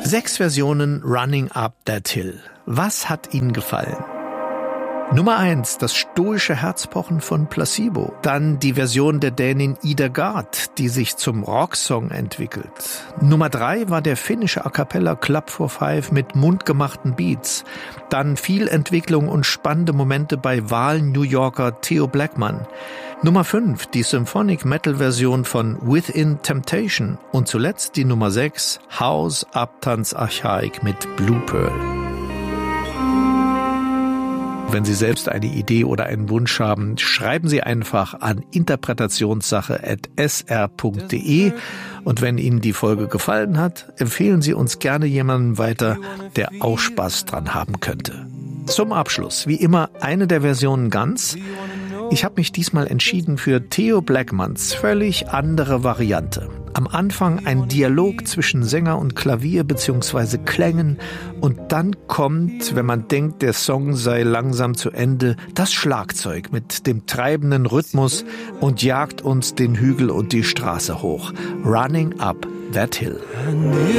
6 Versionen Running Up That Hill. Was hat Ihnen gefallen? Nummer 1, das stoische Herzpochen von Placebo. Dann die Version der Dänin Ida Gard, die sich zum Rocksong entwickelt. Nummer 3 war der finnische A Cappella Club for Five mit mundgemachten Beats. Dann viel Entwicklung und spannende Momente bei Wahl-New Yorker Theo Blackman. Nummer 5, die Symphonic Metal Version von Within Temptation. Und zuletzt die Nummer 6, House Abtanz Archaik mit Blue Pearl. Wenn Sie selbst eine Idee oder einen Wunsch haben, schreiben Sie einfach an interpretationssache@sr.de. Und wenn Ihnen die Folge gefallen hat, empfehlen Sie uns gerne jemandem weiter, der auch Spaß dran haben könnte. Zum Abschluss, wie immer, eine der Versionen ganz. Ich habe mich diesmal entschieden für Theo Blackmans völlig andere Variante. Am Anfang ein Dialog zwischen Sänger und Klavier bzw. Klängen und dann kommt, wenn man denkt, der Song sei langsam zu Ende, das Schlagzeug mit dem treibenden Rhythmus und jagt uns den Hügel und die Straße hoch. Running Up That Hill.